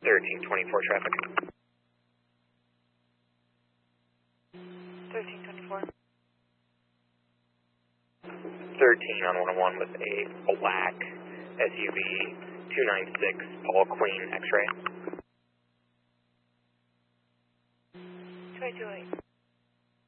1324 traffic. 1324. 13 on 101 with a black SUV 296 Paul Queen X-ray. 228.